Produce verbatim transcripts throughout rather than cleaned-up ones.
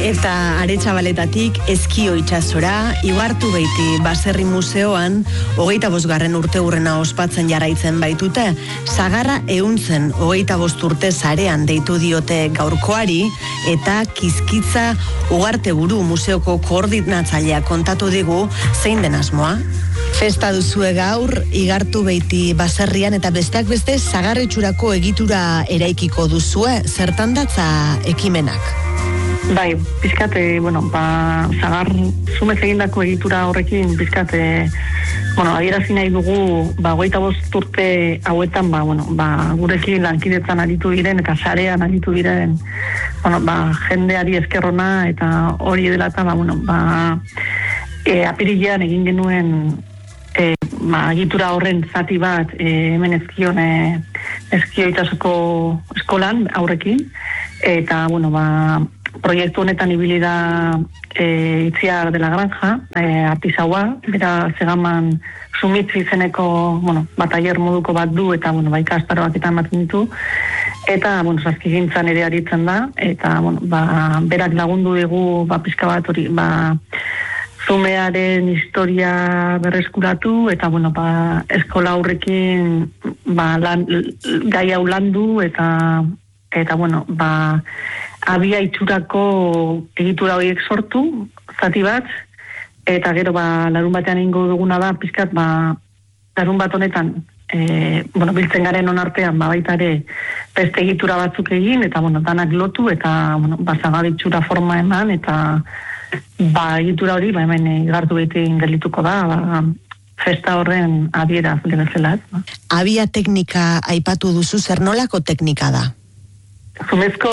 Eta Aretxabaletatik Ezkio itsasora, Igartubeiti Baserri Museoan, hogeita bosgarren urte hurrena ospatzen jarraitzen baitute, sagarra ehuntzen hogeita bost urte sarean deitu diote gaurkoari, eta Kizkitza Ugarteburu museoko koordinatzailea kontatu digu zein den asmoa. Festa duzue gaur, Igartubeiti baserrian eta besteak beste sagarretxurako egitura eraikiko duzue, zertan datza ekimenak? Bai, pizkate, bueno, ba, sagar zumez egindako egitura horrekin pizkate, bueno, adierazi nahi dugu, ba, hogeita bost urte hauetan, ba, bueno, ba, gurekin lankidetzan aritu diren eta sarean aritu diren, bueno, ba, jendeari eskerrona eta hori dela eta, ba, bueno, ba, e, apirilean egin genuen e, ba, egitura horren zati bat e, hemen ezkion e, Ezkio itsasoko eskolan aurrekin, eta, bueno, ba, proiektu honetan ibili da e, Itziar de la Granja, e, artisaua, bera Zegaman Sumitzi izeneko, bueno, batailer moduko bat du, eta, bueno, ba, ikastaroak eta ematen ditu, eta, bueno, saskigintzan ere aritzen da, eta, bueno, ba, berak lagundu dugu, ba, pizka bat hori, ba, zumearen historia berreskuratu, eta, bueno, ba, eskola aurrekin, ba, lan, gai hau landu, eta, eta, bueno, ba, abia itxurako egitura horiek sortu, zati bat, eta gero, ba, larun batean egingo duguna da, pizkat, ba, larun bat honetan, e, bueno, biltzen garen onartean, ba, baita ere, beste egitura batzuk egin, eta, bueno, danak lotu, eta, bueno, ba, zagar itxura forma eman, eta, ba, egitura hori, ba, hemen Igartubeiti gelituko da, ba, festa horren adiera bezala. Abia teknika aipatu duzu, zer nolako teknika da? Zumezko,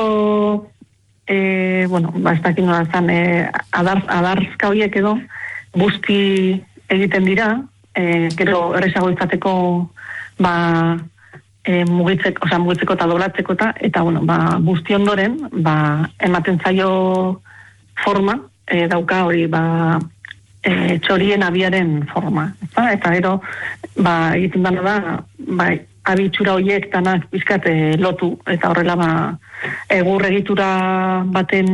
e, bueno, ba, ez dakit nola zan, e, adar, adarzka horiek edo, guzti egiten dira, e, gero errezago izateko, ba, e, mugitzeko, oza, mugitzeko eta doblatzeko eta, eta, bueno, ba, guzti ondoren, ba, ematen zaio forma, e, dauka hori, ba, e, txorien abiaren forma, eta, eta gero, ba, egiten dana da, ba, abitxura horiek danak bizkate lotu, eta horrela, ba, egur egitura baten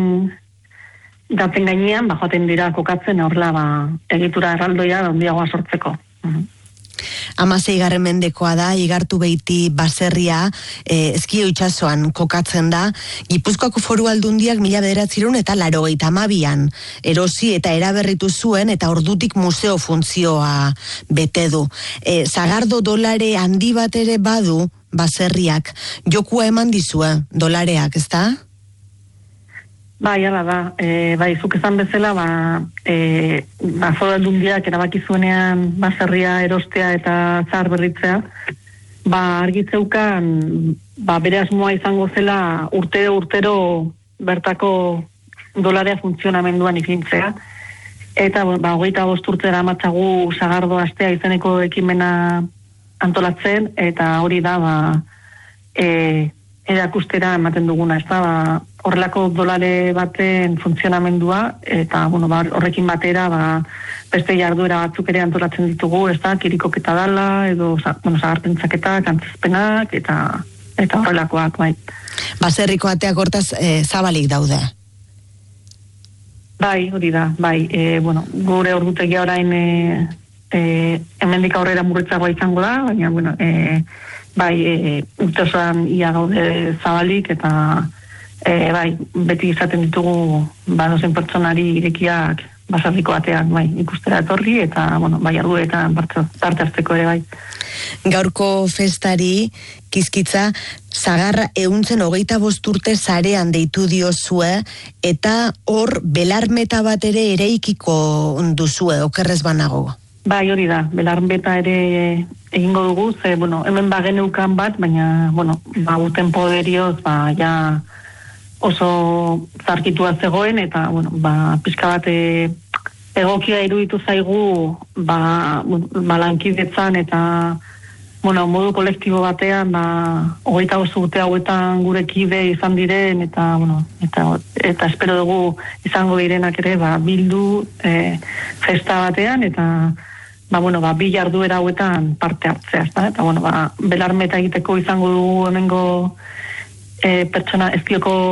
daten gainean, ba, joaten dira kokatzen, horrela, ba, egitura erraldoia handiagoa sortzeko. Uh-huh. Hamaseigarren mendekoa da, Igartubeiti baserria eh, Ezkio itsasoan kokatzen da. Gipuzkoako Foru Aldundiak mila bederatziehun eta laurogeita hamabian erosi eta eraberritu zuen, eta ordutik museo funtzioa bete du. E, Sagardo dolare handi bat ere badu baserriak, jokua eman dizue dolareak, ezta? Bai, ala da, e, bai, zuk esan bezala, ba, e, ba, Foru Aldundiak erabaki zuenean baserria erostea eta zahar berritzea, ba, argitzeukan, ba, bere asmoa izango zela urtero urtero bertako dolarea funtzionamenduan ipintzea, eta, ba, hogeita bost urtera amatzagu Sagardo astea izeneko ekimena antolatzen, eta hori da, ba, e, erakustera ematen duguna, ez da, ba, horrelako dolare baten funtzionamendua, eta, bueno, ba, horrekin batera, ba, beste jarduera batzuk ere antolatzen ditugu, ez da, kirikoketa dala, edo, bueno, sagarpentsaketak, antzezpenak, eta, eta horrelakoak, bai. Baserriko ateak hortaz e, zabalik daude? Bai, hori da, bai, e, bueno, gure ordutegia orain e, e, hemendik aurrera murritzagoa izango da, baina, bueno, e, bai, e, urte osoan ia gaude zabalik, eta e, bai, beti izaten ditugu, ba, dozen pertsonari irekiak baserriko ateak, bai, ikustera etorri, eta, bueno, bai, arduetan parte hartzeko ere, bai. Gaurko festari, Kizkitza, sagarra ehuntzen hogeita bost urte sarean deitu diozue, eta hor belarmeta bat ere ereikiko duzue, okerrez banago. Bai, hori da, belarmeta ere egingo dugu, ze, bueno, hemen bageneukan bat, baina, bueno, ba, guten poderioz, ba, ja oso zarkitua zegoen, eta, bueno, ba, pizka bat e, egokia iruditu zaigu, ba, ba lankidetzan, eta, bueno, modu kolektibo batean, ba, hogeita bost urte hauetan gure kide izan diren, eta, bueno, eta, eta espero dugu izango direnak ere, ba, bildu e, festa batean, eta, ba, bueno, ba, bi jarduera hauetan parte hartzea, ezta? Eta, bueno, ba, belarmeta egiteko izango dugu hemengo e, pertsona, ezkioko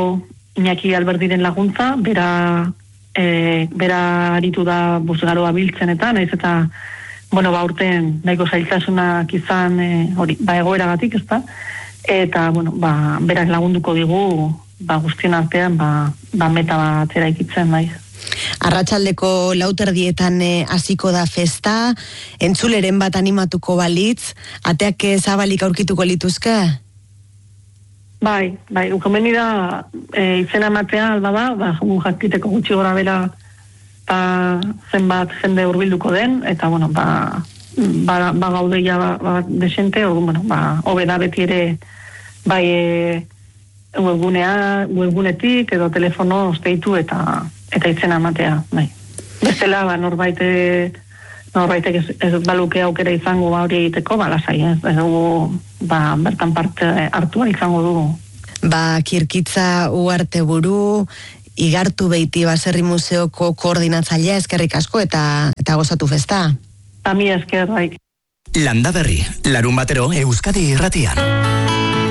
Iñaki Alberdiren laguntza, bera, e, bera aritu da bosgaroa biltzenetan, naiz eta, bueno, ba, urten nahiko zailtasunak izan, e, hori, ba, egoeragatik, ez da? Eta, bueno, ba, berak lagunduko digu, ba, guztion artean, ba, ba meta bat eraikitzen, bai. Arratsaldeko lauterdietan hasiko da festa, entzuleren bat animatuko balitz, ateak zabalik aurkituko lituzke? Bai, bai, ukomeni da e, izena ematea alba da, ba, jakiteko gutxi gora bera ba, zenbat jende hurbilduko den, eta, bueno, ba, ba, ba gaudeia ba, ba, desente, o, bueno, ba, hobe da beti ere, bai, e, webgunea, webgunetik, edo telefono osteitu eta eta itzena ematea, bai. Bestela, ba, norbait, norbaitek ez, ez baluke aukera izango ba hori egiteko, ba, lasai, ez, ez dugu, ba, bertan parte hartua izango dugu. Ba, Kirkitza Uarteburu, Igartu Beiti Baserri Museoko koordinatzailea, eskerrik asko eta eta gozatu festa. A mi esker, bai. Landa Berri, larun batero Euskadi Irratian.